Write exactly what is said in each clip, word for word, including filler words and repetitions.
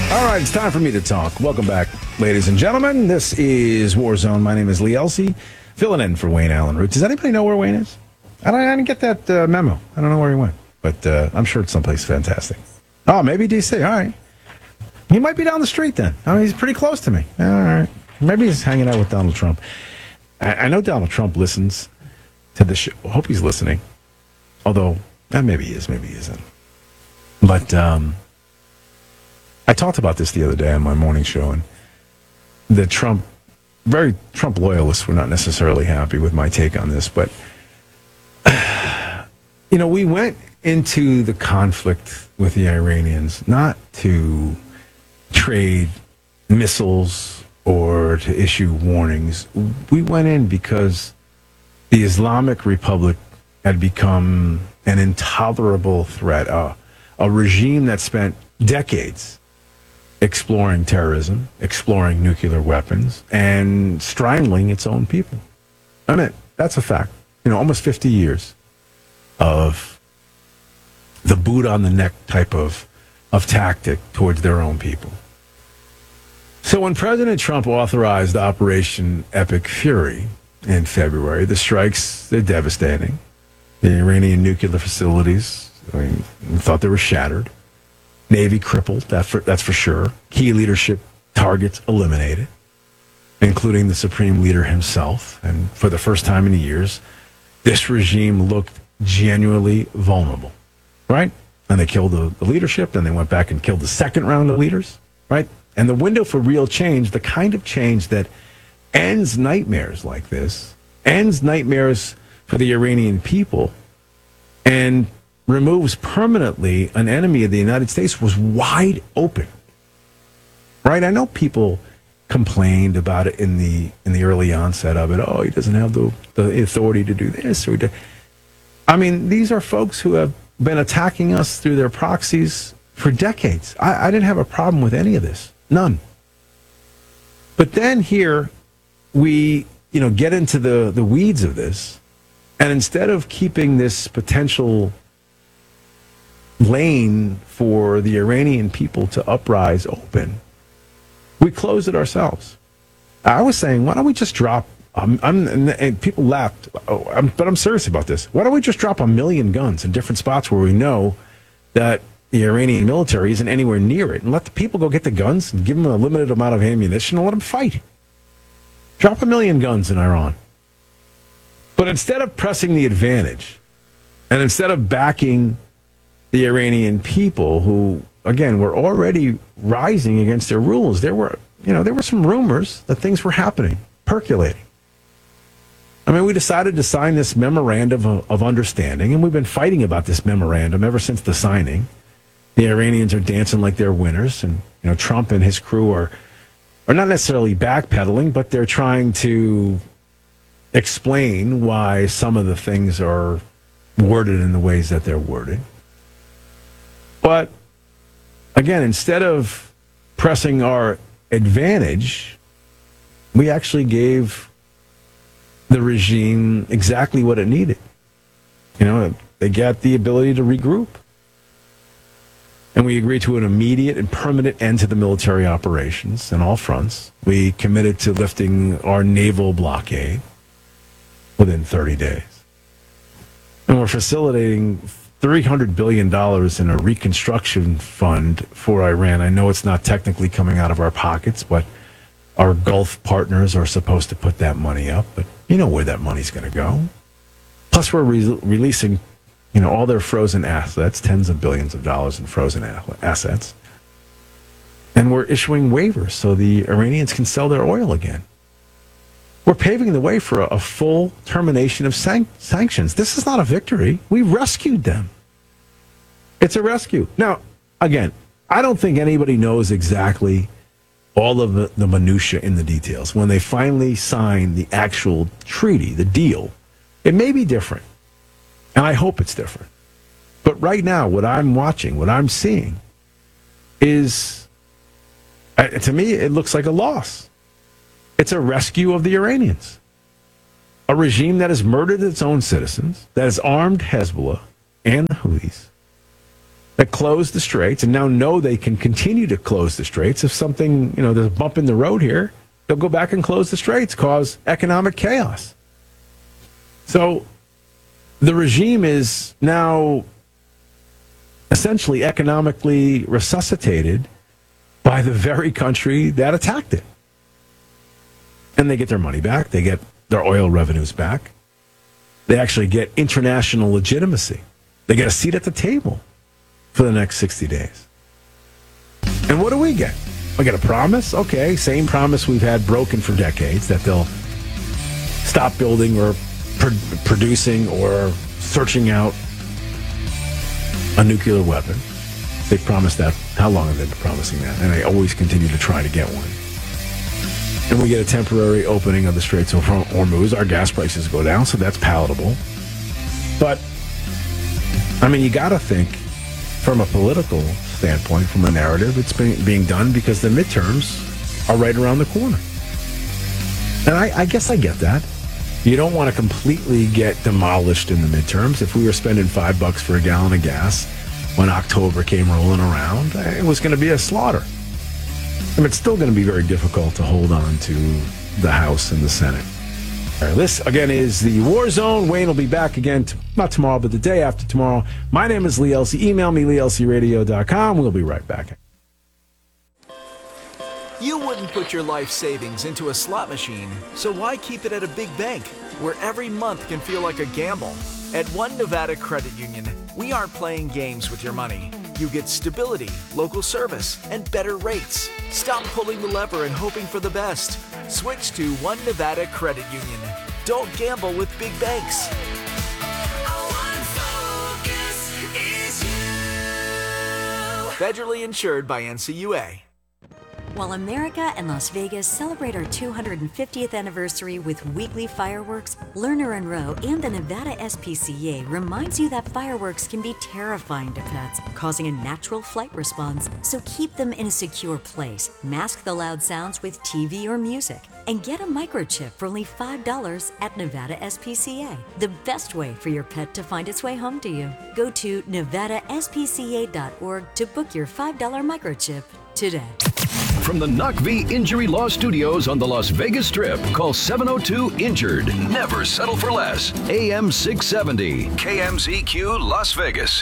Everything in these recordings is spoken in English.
All right, it's time for me to talk. Welcome back, ladies and gentlemen. This is Warzone. My name is Lee Elsey, filling in for Wayne Allen Root. Does anybody know where Wayne is? I, don't, I didn't get that uh, memo. I don't know where he went, but uh, I'm sure it's someplace fantastic. Oh, maybe D C. All right. He might be down the street then. I mean, he's pretty close to me. All right. Maybe he's hanging out with Donald Trump. I, I know Donald Trump listens to the show. I hope he's listening. Although, eh, maybe he is, maybe he isn't. But um, I talked about this the other day on my morning show, and the Trump, very Trump loyalists were not necessarily happy with my take on this. But, you know, we went into the conflict with the Iranians not to trade missiles or to issue warnings. We went in because the Islamic Republic had become an intolerable threat, uh, a regime that spent decades exploring terrorism, exploring nuclear weapons, and strangling its own people. I mean, that's a fact. You know, almost fifty years of the boot on the neck type of, of tactic towards their own people. So when President Trump authorized Operation Epic Fury in February, the strikes, they're devastating. The Iranian nuclear facilities, I mean, we thought they were shattered. Navy crippled, that for, that's for sure. Key leadership targets eliminated, including the Supreme Leader himself. And for the first time in years, this regime looked genuinely vulnerable, right? And they killed the, the leadership, then they went back and killed the second round of leaders, right? And the window for real change, the kind of change that ends nightmares like this, ends nightmares for the Iranian people, and removes permanently an enemy of the United States, was wide open. Right? I know people complained about it in the in the early onset of it. Oh, he doesn't have the, the authority to do this. Or he do. I mean, these are folks who have been attacking us through their proxies for decades. I, I didn't have a problem with any of this. None. But then here we, you know, get into the, the weeds of this, and instead of keeping this potential lane for the Iranian people to uprise open, we close it ourselves. I was saying, why don't we just drop, um, I'm, and, and people laughed, oh, I'm, but I'm serious about this. Why don't we just drop a million guns in different spots where we know that the Iranian military isn't anywhere near it, and let the people go get the guns and give them a limited amount of ammunition and let them fight. Drop a million guns in Iran. But instead of pressing the advantage, and instead of backing the Iranian people, who, again, were already rising against their rules, there were, you know, there were some rumors that things were happening, percolating. I mean, we decided to sign this memorandum of, of understanding, and we've been fighting about this memorandum ever since the signing. The Iranians are dancing like they're winners, and, you know, Trump and his crew are are not necessarily backpedaling, but they're trying to explain why some of the things are worded in the ways that they're worded. But, again, instead of pressing our advantage, we actually gave the regime exactly what it needed. You know, they got the ability to regroup. And we agreed to an immediate and permanent end to the military operations on all fronts. We committed to lifting our naval blockade within thirty days. And we're facilitating three hundred billion dollars in a reconstruction fund for Iran. I know it's not technically coming out of our pockets, but our Gulf partners are supposed to put that money up. But you know where that money's going to go. Plus, we're re- releasing, you know, all their frozen assets, tens of billions of dollars in frozen assets. And we're issuing waivers so the Iranians can sell their oil again. We're paving the way for a, a full termination of san- sanctions. This is not a victory. We rescued them. It's a rescue. Now, again, I don't think anybody knows exactly all of the, the minutia in the details. When they finally sign the actual treaty, the deal, it may be different. And I hope it's different. But right now, what I'm watching, what I'm seeing, is, uh, to me, it looks like a loss. It's a rescue of the Iranians. A regime that has murdered its own citizens, that has armed Hezbollah and the Houthis, that closed the straits and now know they can continue to close the straits. If something, you know, there's a bump in the road here, they'll go back and close the straits, cause economic chaos. So the regime is now essentially economically resuscitated by the very country that attacked it. And they get their money back. They get their oil revenues back. They actually get international legitimacy. They get a seat at the table for the next sixty days. And what do we get? We get a promise. Okay, same promise we've had broken for decades, that they'll stop building or pr- producing or searching out a nuclear weapon. They promised that. How long have they been promising that? And they always continue to try to get one. And we get a temporary opening of the Straits of Hormuz. Our gas prices go down, so that's palatable. But, I mean, you got to think from a political standpoint, from a narrative, it's being, being done because the midterms are right around the corner. And I, I guess I get that. You don't want to completely get demolished in the midterms. If we were spending five bucks for a gallon of gas when October came rolling around, it was going to be a slaughter. I mean, it's still going to be very difficult to hold on to the House and the Senate. All right, this, again, is the War Zone. Wayne will be back again, t- not tomorrow, but the day after tomorrow. My name is Lee Elsey. Email me, lee elsey radio dot com. We'll be right back. You wouldn't put your life savings into a slot machine, so why keep it at a big bank, where every month can feel like a gamble? At One Nevada Credit Union, we aren't playing games with your money. You get stability, local service, and better rates. Stop pulling the lever and hoping for the best. Switch to One Nevada Credit Union. Don't gamble with big banks. Federally insured by N C U A. While America and Las Vegas celebrate our two hundred fiftieth anniversary with weekly fireworks, Lerner and Rowe and the Nevada S P C A reminds you that fireworks can be terrifying to pets, causing a natural flight response. So keep them in a secure place, mask the loud sounds with T V or music, and get a microchip for only five dollars at Nevada S P C A. The best way for your pet to find its way home to you. Go to nevada s p c a dot org to book your five dollar microchip today. From the N U C V Injury Law Studios on the Las Vegas Strip, call seven oh two injured. Never settle for less. A M six seventy, K M Z Q Las Vegas.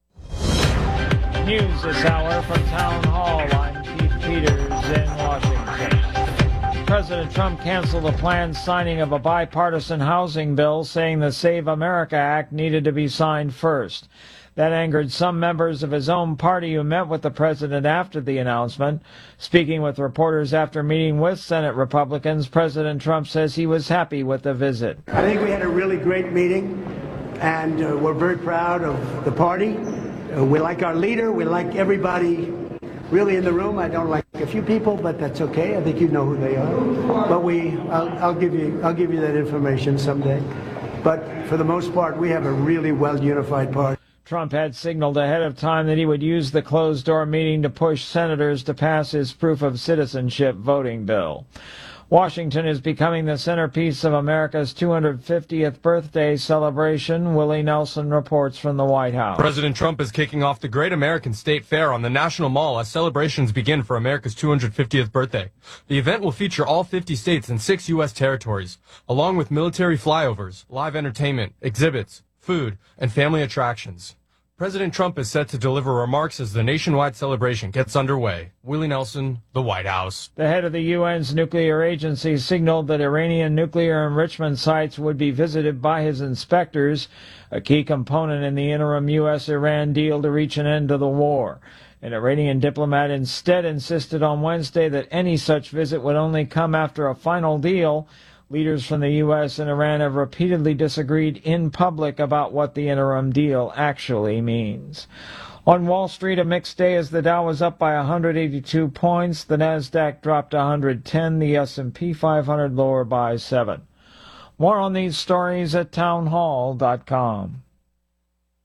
News this hour from Town Hall. I'm Keith Peters in Washington. President Trump canceled the planned signing of a bipartisan housing bill, saying the Save America Act needed to be signed first. That angered some members of his own party who met with the president after the announcement. Speaking with reporters after meeting with Senate Republicans, President Trump says he was happy with the visit. I think we had a really great meeting, and uh, we're very proud of the party. Uh, we like our leader. We like everybody really in the room. I don't like a few people, but that's okay. I think you know who they are. But we, I'll, I'll give you, I'll give you that information someday. But for the most part, we have a really well-unified party. Trump had signaled ahead of time that he would use the closed-door meeting to push senators to pass his proof of citizenship voting bill. Washington is becoming the centerpiece of America's two hundred fiftieth birthday celebration. Willie Nelson reports from the White House. President Trump is kicking off the Great American State Fair on the National Mall as celebrations begin for America's two hundred fiftieth birthday. The event will feature all fifty states and six U S territories, along with military flyovers, live entertainment, exhibits, food, and family attractions. President Trump is set to deliver remarks as the nationwide celebration gets underway. Willie Nelson, the White House. The head of the U N's nuclear agency signaled that Iranian nuclear enrichment sites would be visited by his inspectors, a key component in the interim U S Iran deal to reach an end to the war. An Iranian diplomat instead insisted on Wednesday that any such visit would only come after a final deal. Leaders from the U S and Iran have repeatedly disagreed in public about what the interim deal actually means. On Wall Street, a mixed day as the Dow was up by one hundred eighty-two points. The Nasdaq dropped one hundred ten. The S and P five hundred lower by seven. More on these stories at townhall dot com.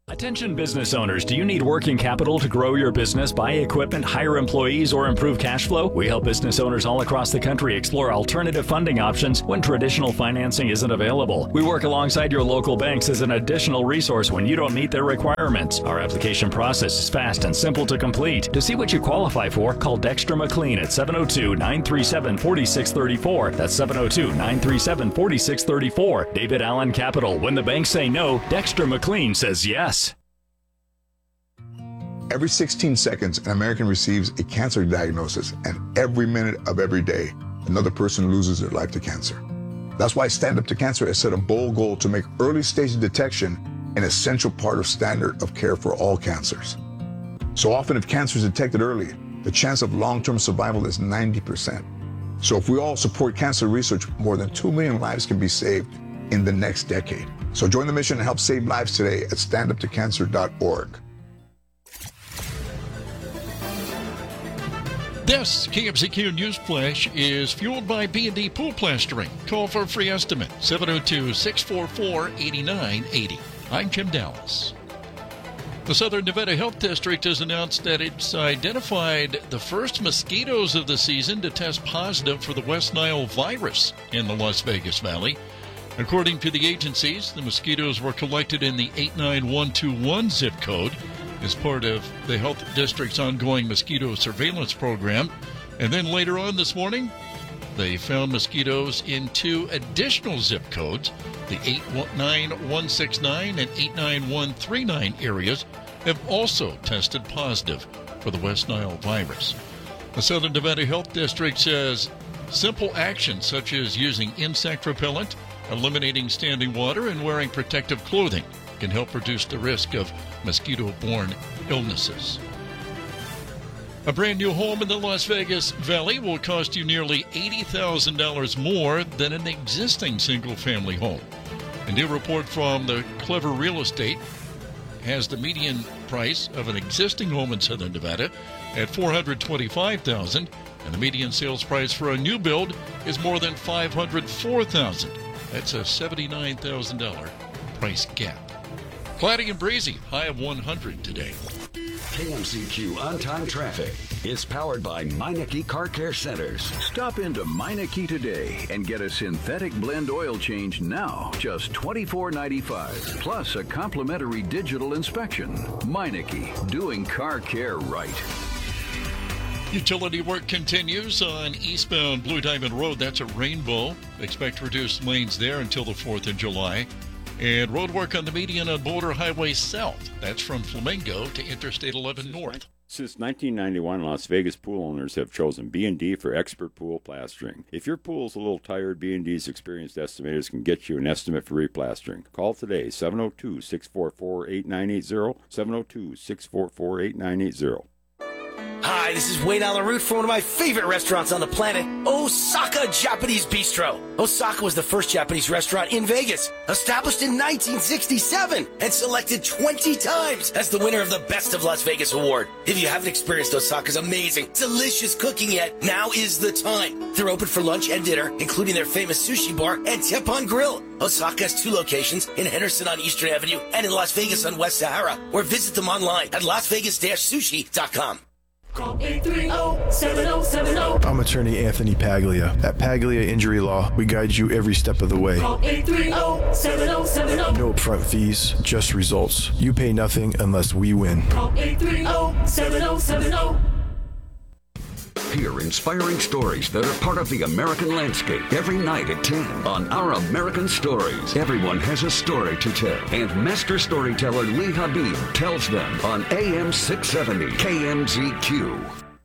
Attention business owners, do you need working capital to grow your business, buy equipment, hire employees, or improve cash flow? We help business owners all across the country explore alternative funding options when traditional financing isn't available. We work alongside your local banks as an additional resource when you don't meet their requirements. Our application process is fast and simple to complete. To see what you qualify for, call Dexter McLean at seven oh two, nine three seven, four six three four. That's seven oh two, nine three seven, four six three four. David Allen Capital. When the banks say no, Dexter McLean says yes. Every sixteen seconds, an American receives a cancer diagnosis, and every minute of every day, another person loses their life to cancer. That's why Stand Up to Cancer has set a bold goal to make early stage detection an essential part of standard of care for all cancers. So often, if cancer is detected early, the chance of long-term survival is ninety percent. So if we all support cancer research, more than two million lives can be saved in the next decade. So join the mission and help save lives today at stand up to cancer dot org. This K M Z Q News Flash is fueled by B and D Pool Plastering. Call for a free estimate, seven oh two, six four four, eight nine eight oh. I'm Jim Dallas. The Southern Nevada Health District has announced that it's identified the first mosquitoes of the season to test positive for the West Nile virus in the Las Vegas Valley. According to the agencies, the mosquitoes were collected in the eight nine one two one zip code as part of the health district's ongoing mosquito surveillance program. And then later on this morning, they found mosquitoes in two additional zip codes. The eight nine one six nine and eight nine one three nine areas have also tested positive for the West Nile virus. The Southern Nevada Health District says simple actions such as using insect repellent, eliminating standing water, and wearing protective clothing can help reduce the risk of mosquito-borne illnesses. A brand new home in the Las Vegas Valley will cost you nearly eighty thousand dollars more than an existing single-family home. A new report from the Clever Real Estate has the median price of an existing home in Southern Nevada at four hundred twenty-five thousand dollars, and the median sales price for a new build is more than five hundred four thousand dollars. That's a seventy-nine thousand dollars price gap. Cloudy and breezy, high of one hundred today. K M C Q On-Time Traffic is powered by Meineke Car Care Centers. Stop into Meineke today and get a synthetic blend oil change now, just twenty-four ninety-five, plus a complimentary digital inspection. Meineke, doing car care right. Utility work continues on eastbound Blue Diamond Road. That's at Rainbow. Expect reduced lanes there until the fourth of July. And road work on the median on Boulder Highway South. That's from Flamingo to Interstate eleven North. Since nineteen ninety-one, Las Vegas pool owners have chosen B and D for expert pool plastering. If your pool's a little tired, B and D's experienced estimators can get you an estimate for replastering. Call today, seven oh two, six four four, eight nine eight oh, seven oh two, six four four, eight nine eight oh. Hi, this is Wayne Allen Root from one of my favorite restaurants on the planet, Osaka Japanese Bistro. Osaka was the first Japanese restaurant in Vegas, established in nineteen sixty-seven, and selected twenty times as the winner of the Best of Las Vegas award. If you haven't experienced Osaka's amazing, delicious cooking yet, now is the time. They're open for lunch and dinner, including their famous sushi bar and Teppan Grill. Osaka has two locations, in Henderson on Eastern Avenue and in Las Vegas on West Sahara, or visit them online at las vegas dash sushi dot com. Call eight three zero, seven zero seven zero. I'm attorney Anthony Paglia. At Paglia Injury Law, we guide you every step of the way. Call eight three zero, seven zero seven zero. No upfront fees, just results. You pay nothing unless we win. Call eight three zero, seven zero seven zero. Hear inspiring stories that are part of the American landscape every night at ten on Our American Stories. Everyone has a story to tell, and master storyteller Lee Habib tells them on A M six seventy K M Z Q.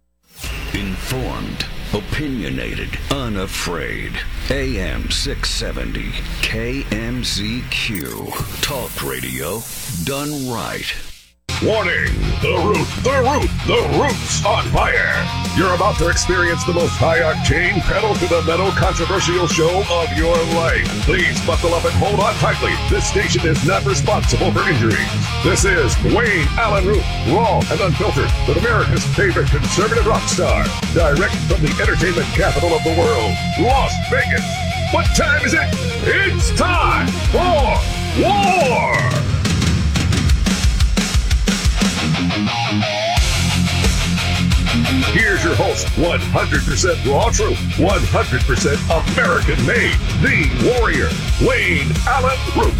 Informed, opinionated, unafraid. A M six seventy K M Z Q. Talk radio done right. Warning! The root, the root, the root's on fire! You're about to experience the most high-octane, pedal-to-the-metal controversial show of your life. Please buckle up and hold on tightly. This station is not responsible for injuries. This is Wayne Allen Root, raw and unfiltered, with America's favorite conservative rock star. Direct from the entertainment capital of the world, Las Vegas. What time is it? It's time for war! Here's your host, one hundred percent raw truth, one hundred percent American made, the warrior, Wayne Allen Root.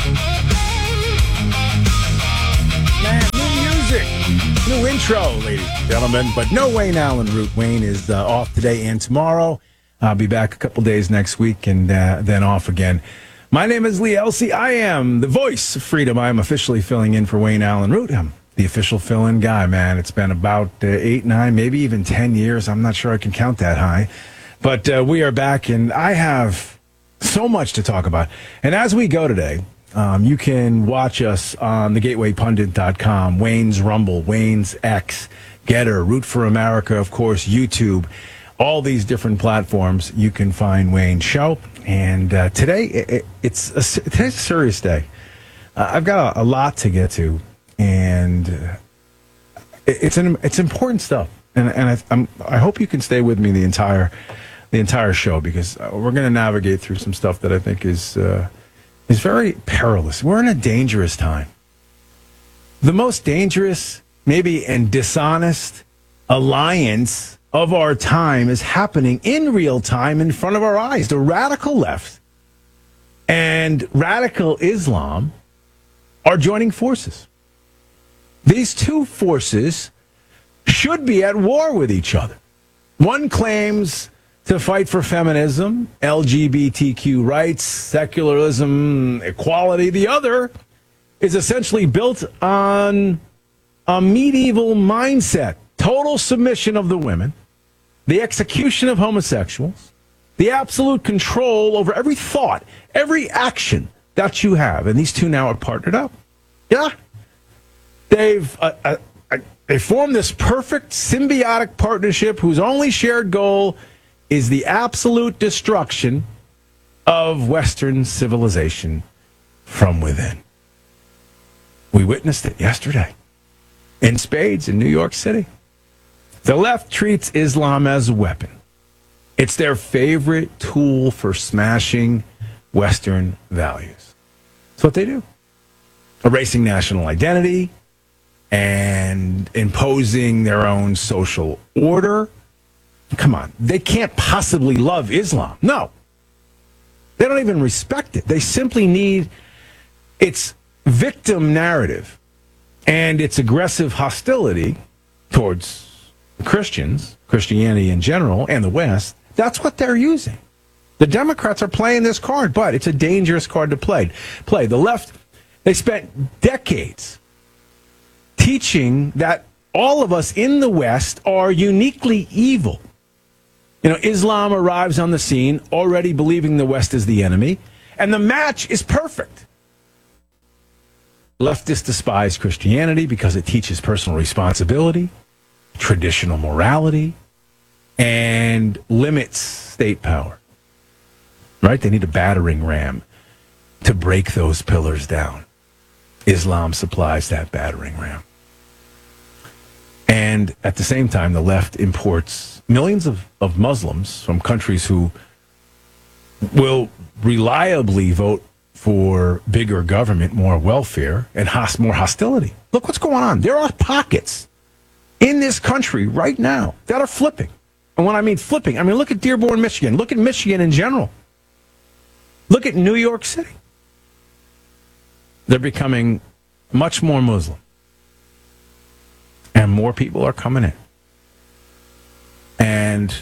Man, new music, new intro, ladies and gentlemen, but no Wayne Allen Root. Wayne is uh, off today and tomorrow. I'll be back a couple days next week and uh, then off again. My name is Lee Elsey. I am the voice of freedom. I am officially filling in for Wayne Allen Root. I'm the official fill-in guy, man. It's been about uh, eight, nine, maybe even ten years. I'm not sure I can count that high. But uh, we are back, and I have so much to talk about. And as we go today, um, you can watch us on the gateway pundit dot com, Wayne's Rumble, Wayne's X, Getter, Root for America, of course, YouTube, all these different platforms. You can find Wayne's show. And uh, today, it, it's a, today's a serious day. Uh, I've got a, a lot to get to. And uh, it's an it's important stuff, and and I, I'm I hope you can stay with me the entire the entire show, because we're going to navigate through some stuff that I think is uh, is very perilous. We're in a dangerous time. The most dangerous, maybe, and dishonest alliance of our time is happening in real time in front of our eyes. The radical left and radical Islam are joining forces. These two forces should be at war with each other. One claims to fight for feminism, L G B T Q rights, secularism, equality. The other is essentially built on a medieval mindset, total submission of the women, the execution of homosexuals, the absolute control over every thought, every action that you have. And these two now are partnered up. Yeah. They've uh, uh, uh, they formed this perfect symbiotic partnership whose only shared goal is the absolute destruction of Western civilization from within. We witnessed it yesterday in spades in New York City. The left treats Islam as a weapon. It's their favorite tool for smashing Western values. That's what they do. Erasing national identity and imposing their own social order. Come on. They can't possibly love Islam. No. They don't even respect it. They simply need its victim narrative and its aggressive hostility towards Christians, Christianity in general, and the West. That's what they're using. The Democrats are playing this card, but it's a dangerous card to play. Play. The left, they spent decades teaching that all of us in the West are uniquely evil. You know, Islam arrives on the scene already believing the West is the enemy, and the match is perfect. Leftists despise Christianity because it teaches personal responsibility, traditional morality, and limits state power. Right? They need a battering ram to break those pillars down. Islam supplies that battering ram. And at the same time, the left imports millions of, of Muslims from countries who will reliably vote for bigger government, more welfare, and host, more hostility. Look what's going on. There are pockets in this country right now that are flipping. And when I mean flipping, I mean look at Dearborn, Michigan. Look at Michigan in general. Look at New York City. They're becoming much more Muslim. And more people are coming in. And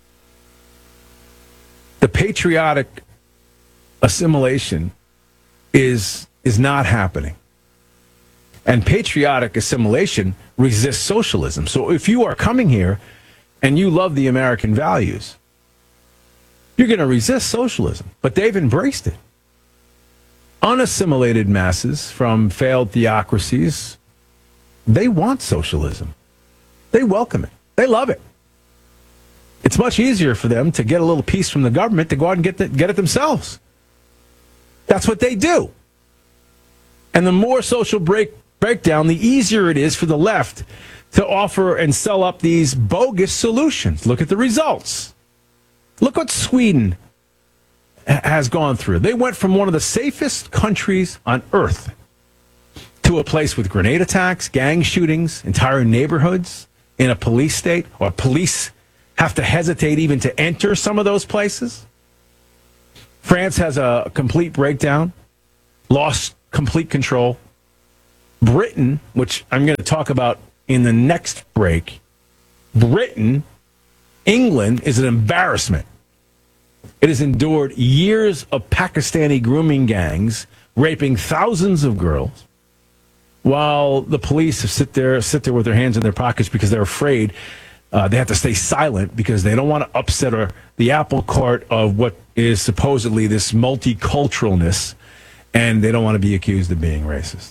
the patriotic assimilation is, is not happening. And patriotic assimilation resists socialism. So if you are coming here and you love the American values, you're going to resist socialism. But they've embraced it. Unassimilated masses from failed theocracies, they want socialism. They welcome it. They love it. It's much easier for them to get a little piece from the government to go out and get, the, get it themselves. That's what they do. And the more social break, breakdown, the easier it is for the left to offer and sell up these bogus solutions. Look at the results. Look what Sweden has gone through. They went from one of the safest countries on earth to a place with grenade attacks, gang shootings, entire neighborhoods in a police state, or police have to hesitate even to enter some of those places. France has a complete breakdown, lost complete control. Britain, which I'm going to talk about in the next break, Britain, England is an embarrassment. It has endured years of Pakistani grooming gangs raping thousands of girls, while the police sit there, sit there with their hands in their pockets because they're afraid. Uh, they have to stay silent because they don't want to upset or the apple cart of what is supposedly this multiculturalness, and they don't want to be accused of being racist.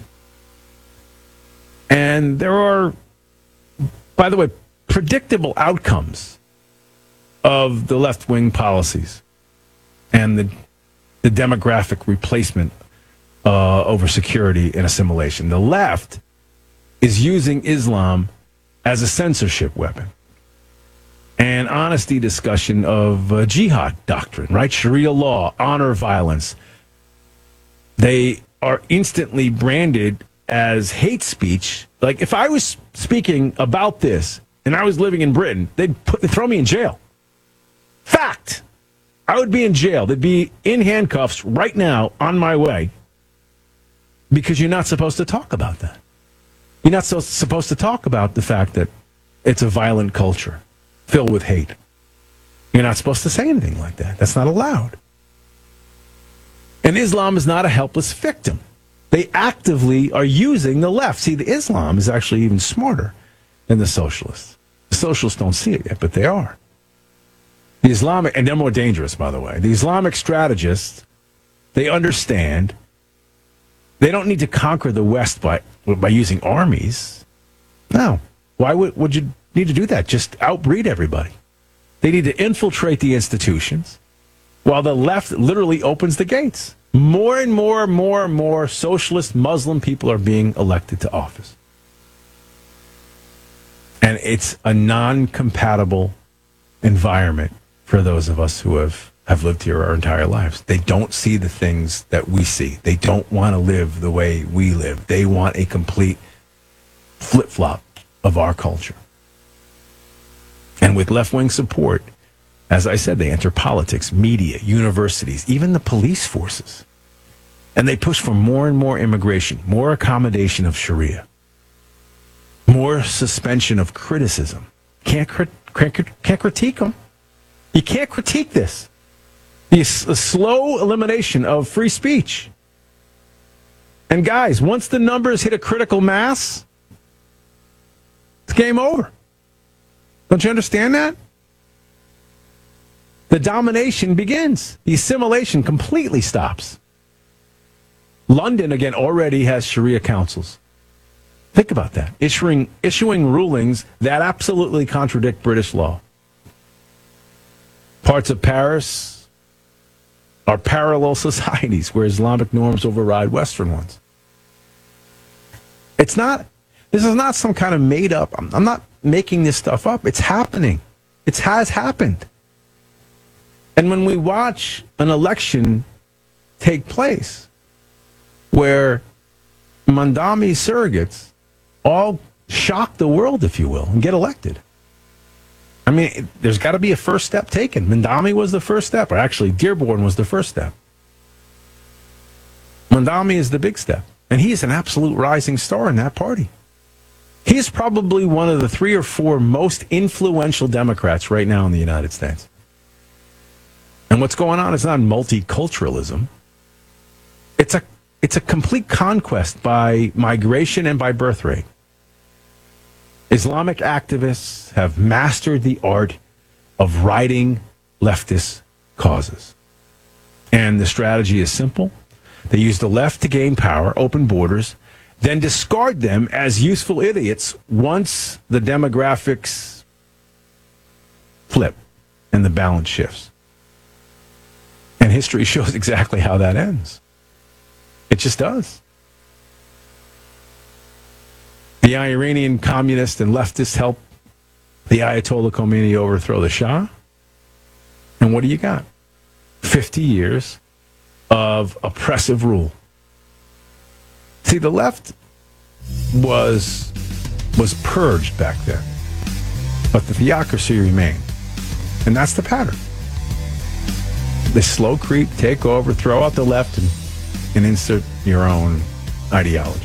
And there are, by the way, predictable outcomes of the left-wing policies and the, the demographic replacement uh, over security and assimilation. The left is using Islam as a censorship weapon and honesty discussion of uh, jihad doctrine, right? Sharia law, honor violence. They are instantly branded as hate speech. Like if I was speaking about this and I was living in Britain, they'd, put, they'd throw me in jail. Fact. I would be in jail. They'd be in handcuffs right now on my way because you're not supposed to talk about that. You're not so supposed to talk about the fact that it's a violent culture filled with hate. You're not supposed to say anything like that. That's not allowed. And Islam is not a helpless victim. They actively are using the left. See, the Islam is actually even smarter than the socialists. The socialists don't see it yet, but they are. The Islamic, and they're more dangerous, by the way. The Islamic strategists, they understand they don't need to conquer the West by by using armies. No. Why would, would you need to do that? Just outbreed everybody. They need to infiltrate the institutions while the left literally opens the gates. More and more and more and more socialist Muslim people are being elected to office. And it's a non-compatible environment for those of us who have, have lived here our entire lives. They don't see the things that we see. They don't want to live the way we live. They want a complete flip-flop of our culture. And with left-wing support, as I said, they enter politics, media, universities, even the police forces. And they push for more and more immigration, more accommodation of Sharia, more suspension of criticism. Can't, crit- can't, can't critique them. You can't critique this. The s- slow elimination of free speech. And guys, once the numbers hit a critical mass, it's game over. Don't you understand that? The domination begins. The assimilation completely stops. London, again, already has Sharia councils. Think about that. Issuing, issuing rulings that absolutely contradict British law. Parts of Paris are parallel societies where Islamic norms override Western ones. It's not, this is not some kind of made up, I'm, I'm not making this stuff up. It's happening. It has happened. And when we watch an election take place where Mandami surrogates all shock the world, if you will, and get elected. I mean, it, there's got to be a first step taken. Mandami was the first step, or actually Dearborn was the first step. Mandami is the big step, and he's an absolute rising star in that party. He's probably one of the three or four most influential Democrats right now in the United States. And what's going on is not multiculturalism. It's a it's a complete conquest by migration and by birth rate. Islamic activists have mastered the art of riding leftist causes. And the strategy is simple. They use the left to gain power, open borders, then discard them as useful idiots once the demographics flip and the balance shifts. And history shows exactly how that ends. It just does. The Iranian communists and leftists help the Ayatollah Khomeini overthrow the Shah. And what do you got? fifty years of oppressive rule. See, the left was was purged back then. But the theocracy remained. And that's the pattern. The slow creep, take over, throw out the left, and, and insert your own ideology.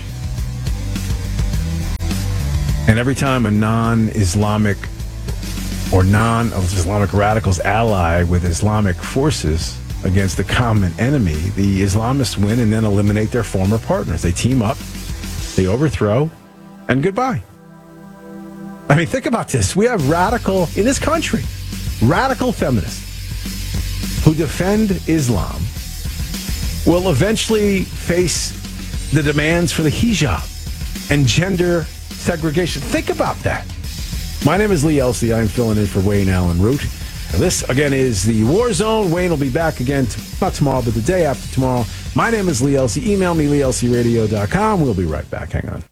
And every time a non-Islamic or non-Islamic radicals ally with Islamic forces against the common enemy, the Islamists win and then eliminate their former partners. They team up, they overthrow, and goodbye. I mean, think about this. We have radical, in this country, radical feminists who defend Islam will eventually face the demands for the hijab and gender segregation. Think about that. My name is Lee Elsey. I'm filling in for Wayne Allen Root. And this, again, is the War Zone. Wayne will be back again, t- not tomorrow, but the day after tomorrow. My name is Lee Elsey. Email me, lee elsey radio dot com. We'll be right back. Hang on.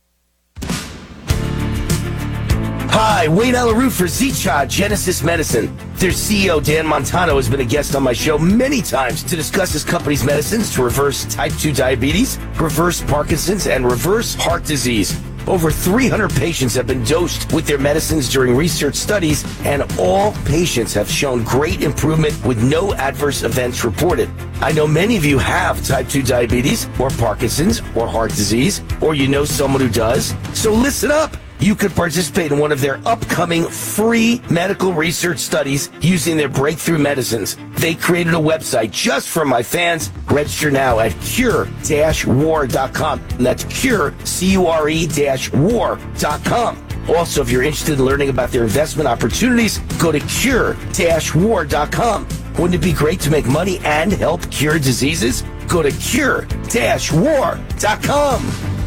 Hi, Wayne Allen Root for Z-Chod Genesis Medicine. Their C E O, Dan Montano, has been a guest on my show many times to discuss his company's medicines to reverse type two diabetes, reverse Parkinson's, and reverse heart disease. Over three hundred patients have been dosed with their medicines during research studies, and all patients have shown great improvement with no adverse events reported. I know many of you have type two diabetes, or Parkinson's, or heart disease, or you know someone who does. So listen up. You could participate in one of their upcoming free medical research studies using their breakthrough medicines. They created a website just for my fans. Register now at cure dash war dot com. And that's cure, C U R E dash war dot com. Also, if you're interested in learning about their investment opportunities, go to cure dash war dot com. Wouldn't it be great to make money and help cure diseases? Go to cure dash war dot com.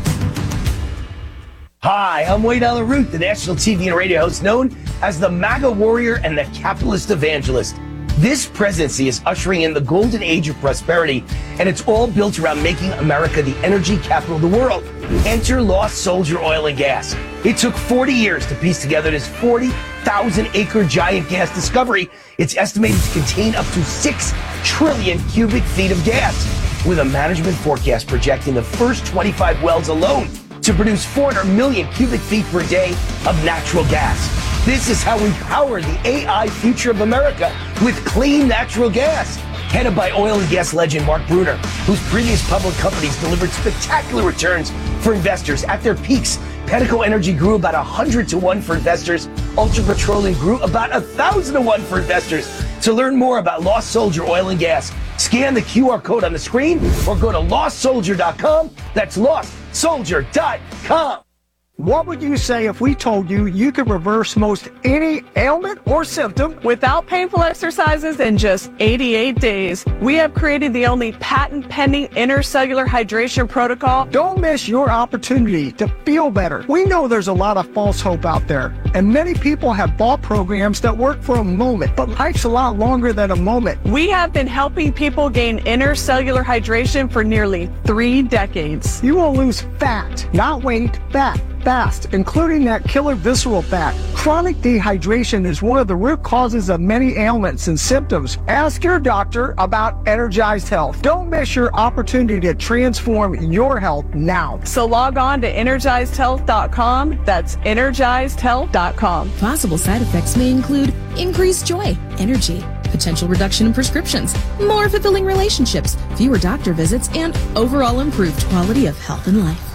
Hi, I'm Wayne Allen Root, the national T V and radio host known as the MAGA warrior and the capitalist evangelist. This presidency is ushering in the golden age of prosperity, and it's all built around making America the energy capital of the world. Enter Lost Soldier Oil and Gas. It took forty years to piece together this forty thousand acre giant gas discovery. It's estimated to contain up to six trillion cubic feet of gas, with a management forecast projecting the first twenty-five wells alone to produce four hundred million cubic feet per day of natural gas. This is how we power the A I future of America, with clean natural gas. Headed by oil and gas legend Mark Bruner, whose previous public companies delivered spectacular returns for investors. At their peaks, Pedico Energy grew about one hundred to one for investors. Ultra Petroleum grew about one thousand to one for investors. To learn more about Lost Soldier Oil and Gas, scan the Q R code on the screen or go to lost soldier dot com. That's lost soldier dot com. What would you say if we told you you could reverse most any ailment or symptom without painful exercises in just eighty-eight days? We have created the only patent-pending intercellular hydration protocol. Don't miss your opportunity to feel better. We know there's a lot of false hope out there, and many people have bought programs that work for a moment, but life's a lot longer than a moment. We have been helping people gain intercellular hydration for nearly three decades. You will lose fat, not weight, fat. Fast, including that killer visceral fat. Chronic dehydration is one of the root causes of many ailments and symptoms. Ask your doctor about Energized Health. Don't miss your opportunity to transform your health now. So log on to energized health dot com. That's energized health dot com. Possible side effects may include increased joy, energy, potential reduction in prescriptions, more fulfilling relationships, fewer doctor visits, and overall improved quality of health and life.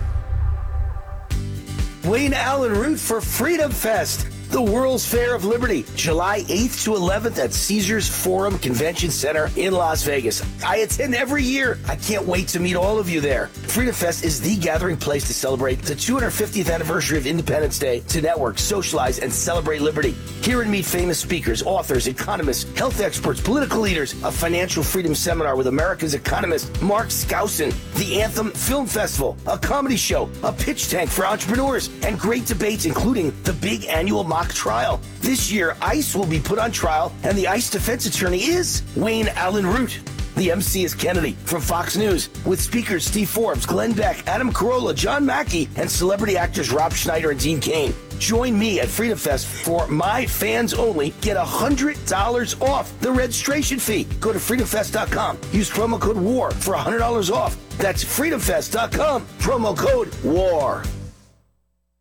Wayne Allen Root for Freedom Fest, the World's Fair of Liberty, July eighth to eleventh at Caesars Forum Convention Center in Las Vegas. I attend every year. I can't wait to meet all of you there. Freedom Fest is the gathering place to celebrate the two hundred fiftieth anniversary of Independence Day, to network, socialize, and celebrate liberty. Hear and meet famous speakers, authors, economists, health experts, political leaders, a financial freedom seminar with America's economist Mark Skousen, the Anthem Film Festival, a comedy show, a pitch tank for entrepreneurs, and great debates including the big annual mock trial. This year, ICE will be put on trial, and the ICE defense attorney is Wayne Allen Root. The M C is Kennedy from Fox News, with speakers Steve Forbes, Glenn Beck, Adam Carolla, John Mackey, and celebrity actors Rob Schneider and Dean Cain. Join me at Freedom Fest for my fans only. Get one hundred dollars off the registration fee. Go to freedom fest dot com. Use promo code WAR for one hundred dollars off. That's freedom fest dot com. Promo code WAR.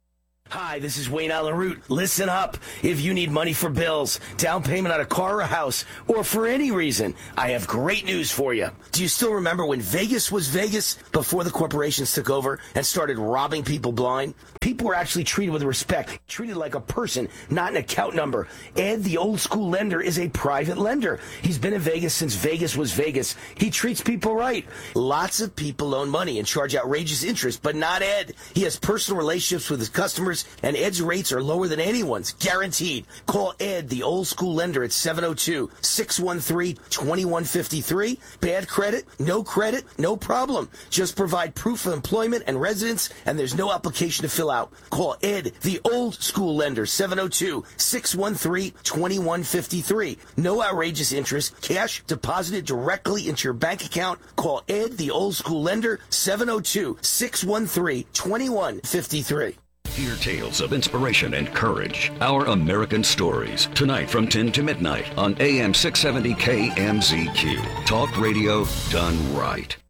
Hi, this is Wayne Allen Root. Listen up. If you need money for bills, down payment on a car or a house, or for any reason, I have great news for you. Do you still remember when Vegas was Vegas before the corporations took over and started robbing people blind? People were actually treated with respect, treated like a person, not an account number. Ed, the old school lender, is a private lender. He's been in Vegas since Vegas was Vegas. He treats people right. Lots of people loan money and charge outrageous interest, but not Ed. He has personal relationships with his customers, and Ed's rates are lower than anyone's, guaranteed. Call Ed, the old school lender, at seven oh two, six one three, two one five three. Bad credit? No credit? No problem. Just provide proof of employment and residence, and there's no application to fill out. Call Ed, the old school lender, seven oh two, six one three, two one five three. No outrageous interest. Cash deposited directly into your bank account. Call Ed, the old school lender, seven oh two, six one three, two one five three. Hear tales of inspiration and courage. Our American Stories. Tonight from ten to midnight on A M six seventy K M Z Q. Talk radio done right.